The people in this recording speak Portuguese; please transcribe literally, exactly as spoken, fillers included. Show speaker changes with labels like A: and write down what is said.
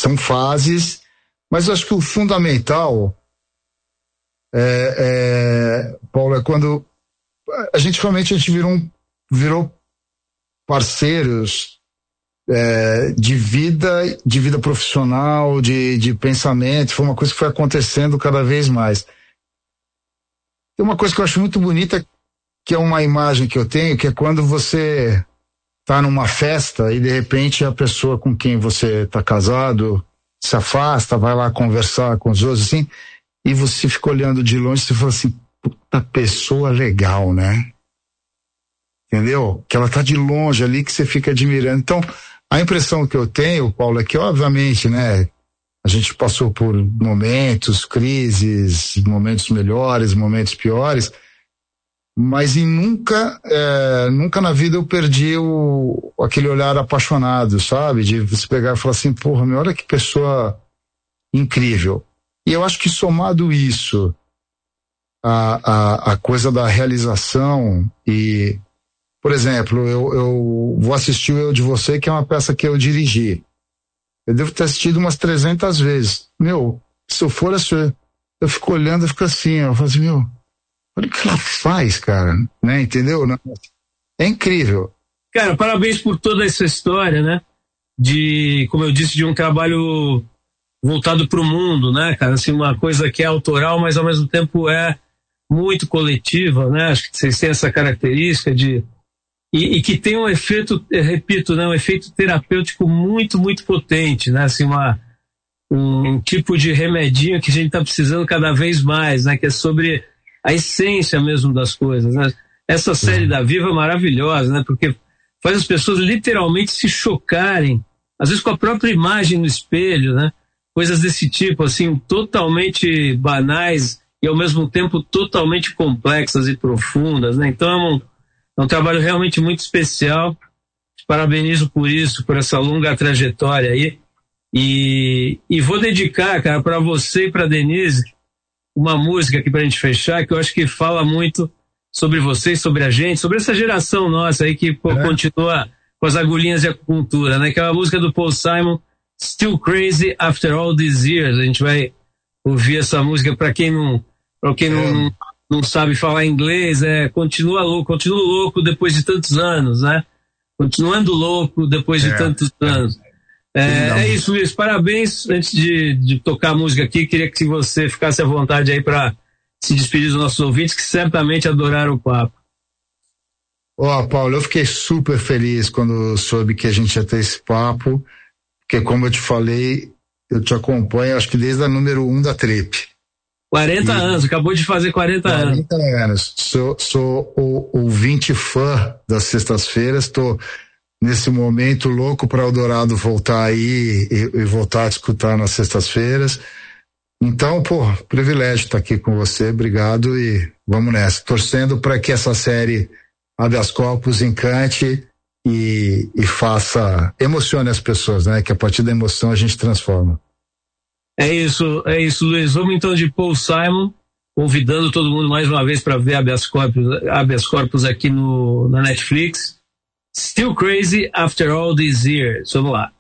A: são fases, mas eu acho que o fundamental é, é, Paulo, é quando a gente realmente a gente virou, um, virou parceiros é, de vida, de vida profissional, de, de pensamento. Foi uma coisa que foi acontecendo cada vez mais. Tem uma coisa que eu acho muito bonita, que é uma imagem que eu tenho, que é quando você tá numa festa e de repente a pessoa com quem você tá casado se afasta, vai lá conversar com os outros assim, e você fica olhando de longe e você fala assim, puta pessoa legal, né? Entendeu? Que ela tá de longe ali, que você fica admirando. Então, a impressão que eu tenho, Paulo, é que obviamente, né, a gente passou por momentos, crises, momentos melhores, momentos piores, mas em nunca, é, nunca na vida eu perdi o, aquele olhar apaixonado, sabe? De você pegar e falar assim, porra, meu, olha que pessoa incrível. E eu acho que somado isso, a, a, a coisa da realização e, por exemplo, eu, eu vou assistir o Eu de Você, que é uma peça que eu dirigi. Eu devo ter assistido umas trezentas vezes. Meu, se eu for assim, eu fico olhando, eu fico assim, eu falo assim, meu, olha o que ela faz, cara, né, entendeu? É incrível.
B: Cara, parabéns por toda essa história, né, de, como eu disse, de um trabalho voltado para o mundo, né, cara, assim, uma coisa que é autoral, mas ao mesmo tempo é muito coletiva, né, acho que vocês têm essa característica de, e, e que tem um efeito, repito, né, um efeito terapêutico muito, muito potente, né, assim, uma, um, um tipo de remedinho que a gente está precisando cada vez mais, né, que é sobre a essência mesmo das coisas, né? Essa série da Viva é maravilhosa, né? Porque faz as pessoas literalmente se chocarem, às vezes com a própria imagem no espelho, né? Coisas desse tipo, assim, totalmente banais e ao mesmo tempo totalmente complexas e profundas, né? Então é um, é um trabalho realmente muito especial. Te parabenizo por isso, por essa longa trajetória aí. E, e vou dedicar, cara, para você e para Denise, uma música aqui pra gente fechar, que eu acho que fala muito sobre vocês, sobre a gente, sobre essa geração nossa aí que pô, é. continua com as agulhinhas de acupuntura, né? Que é a música do Paul Simon, Still Crazy After All These Years. A gente vai ouvir essa música para quem não, pra quem é. não, não sabe falar inglês, é continua louco, continua louco depois de tantos anos, né? Continuando louco depois de é. tantos anos. É, é isso, Luiz. Parabéns. Antes de, de tocar a música aqui, queria que você ficasse à vontade aí para se despedir dos nossos ouvintes, que certamente adoraram o papo.
A: Ó, oh, Paulo, eu fiquei super feliz quando soube que a gente ia ter esse papo, porque como eu te falei, eu te acompanho, acho que desde a número um da Trip.
B: quarenta e... anos, acabou de fazer quarenta anos.
A: quarenta anos. Sou, sou o ouvinte fã das sextas-feiras, tô nesse momento louco para o Eldorado voltar aí e, e voltar a escutar nas sextas-feiras. Então, pô, privilégio estar aqui com você, obrigado e vamos nessa. Torcendo para que essa série Habeas Corpus encante e, e faça, emocione as pessoas, né? Que a partir da emoção a gente transforma.
B: É isso, é isso, Luiz. Vamos então de Paul Simon, convidando todo mundo mais uma vez para ver Habeas Corpus, Habeas Corpus aqui no, na Netflix. Still Crazy After All These Years. Vamos lá.